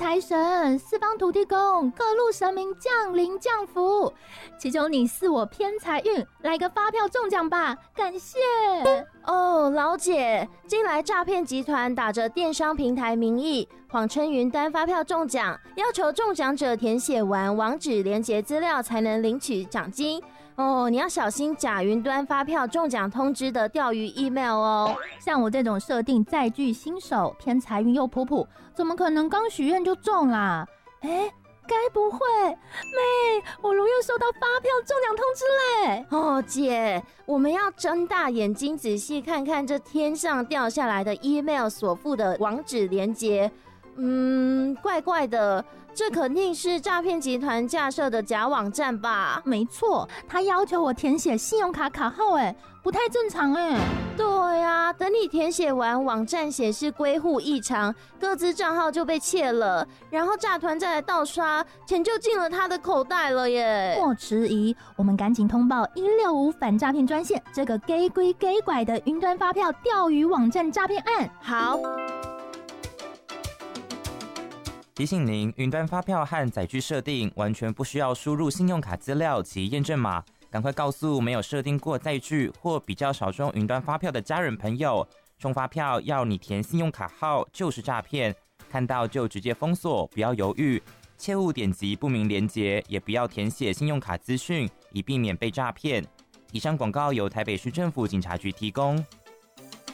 财神、四方土地公、各路神明降临降福，祈求你赐我偏财运，来个发票中奖吧，感谢。 哦，老姐，近来诈骗集团打着电商平台名义，谎称云端发票中奖，要求中奖者填写完网址连结资料才能领取奖金。哦，你要小心假云端发票中奖通知的钓鱼 email 哦。 像我这种设定载具新手，偏财运又普普，怎么可能刚许愿就中啦？该不会，妹，我如愿收到发票中奖通知嘞！ 哦，姐，我们要睁大眼睛仔细看看这天上掉下来的 email 所附的网址连结。怪怪的，这肯定是诈骗集团架设的假网站吧？ 没错，他要求我填写信用卡卡号，不太正常。 对啊，等你填写完，网站显示归户异常，各自账号就被窃了，然后诈团再来盗刷，钱就进了他的口袋了耶！ 莫迟疑，我们赶紧通报165反诈骗专线，这个给鬼给拐的云端发票钓鱼网站诈骗案。 好。 提醒您，云端发票和载具设定完全不需要输入信用卡资料及验证码，赶快告诉没有设定过载具或比较少中云端发票的家人朋友，中发票要你填信用卡号就是诈骗，看到就直接封锁，不要犹豫，切勿点击不明连结，也不要填写信用卡资讯，以避免被诈骗。以上广告由台北市政府警察局提供。